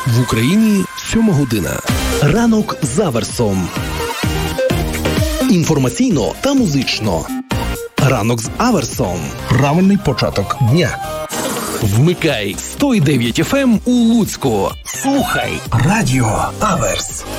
В Україні 7 година. Ранок з Аверсом. Інформаційно та музично. Ранок з Аверсом. Правильний початок дня. Вмикай 101,9 FM у Луцьку. Слухай Радіо Аверс.